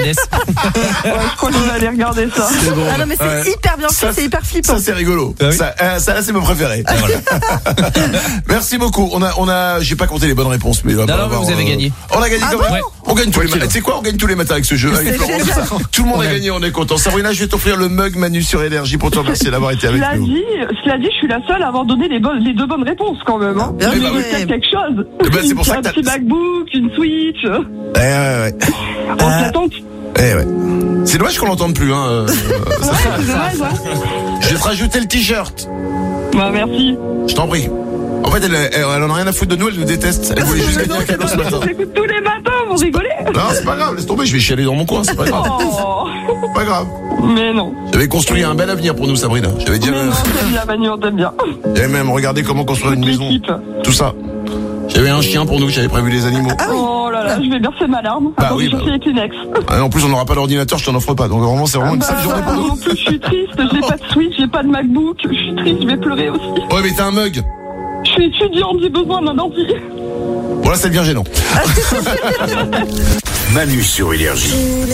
Hades. Ouais, je crois que je vais aller regarder ça. Ah non, mais c'est hyper bien fait, c'est hyper flippant. Ça c'est rigolo. Ah oui. Ça là c'est mon préféré. Merci beaucoup. J'ai pas compté les bonnes réponses, mais Non, vous avez gagné. On a gagné quand même. Ouais. On gagne tous les matins. Tu sais quoi, on gagne tous les matins avec ce jeu. Avec Florence. Tout le monde a gagné, on est content. Sabrina, je vais t'offrir le mug Manu sur Énergie pour te remercier d'avoir été avec nous. Cela dit, je suis la seule à avoir donné les deux bonnes réponses quand même. Hein. Bien J'ai joué. fait quelque chose. C'est pour ça Un que petit MacBook, une Switch. Ouais. On s'attend. Ouais. C'est dommage qu'on l'entende plus, hein. Ouais, c'est dommage, hein. Je vais te rajouter le t-shirt. Bah, merci. Je t'en prie. En fait, elle en a rien à foutre de nous, elle nous déteste. Elle voulait juste gagner un cadeau ce matin. J'écoute tous les matins, vous rigolez. Non, c'est pas grave, laisse tomber, je vais chialer dans mon coin, c'est pas grave. Oh. Pas grave. Mais non. J'avais construit un bel avenir pour nous, Sabrina. J'avais déjà Mais non, t'aimes bien, Manu, on t'aime bien. j'avais même regardé comment construire une maison. L'équipe. Tout ça. J'avais un chien pour nous, j'avais prévu les animaux. Oh là là, je vais verser ma larme. Bah Attends, oui, je bah chercher les Kleenex. En plus, on n'aura pas d'ordinateur, je t'en offre pas. Donc vraiment, c'est vraiment une sale journée pour nous. En plus, je suis triste, j'ai pas de Switch, j'ai pas de MacBook. Je suis triste, je vais pleurer aussi. Ouais, mais t'as un mug. Je suis étudiante, j'ai besoin d'un ordi. Bon, là, ça devient gênant. Manu sur Énergie.